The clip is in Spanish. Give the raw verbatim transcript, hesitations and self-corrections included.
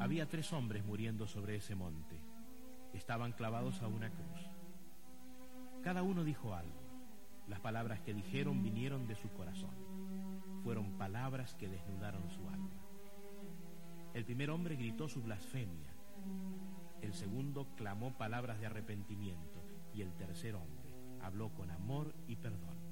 Había tres hombres muriendo sobre ese monte. Estaban clavados a una cruz. Cada uno dijo algo. Las palabras que dijeron vinieron de su corazón. Fueron palabras que desnudaron su alma. El primer hombre gritó su blasfemia. El segundo clamó palabras de arrepentimiento. Y el tercer hombre habló con amor y perdón.